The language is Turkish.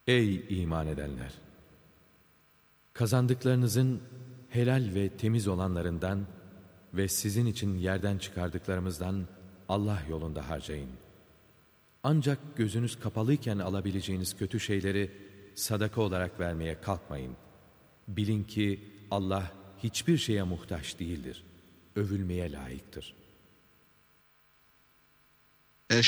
Ey iman edenler! Kazandıklarınızın helal ve temiz olanlarından ve sizin için yerden çıkardıklarımızdan Allah yolunda harcayın. Ancak gözünüz kapalıyken alabileceğiniz kötü şeyleri sadaka olarak vermeye kalkmayın. Bilin ki Allah hiçbir şeye muhtaç değildir. Övülmeye layıktır.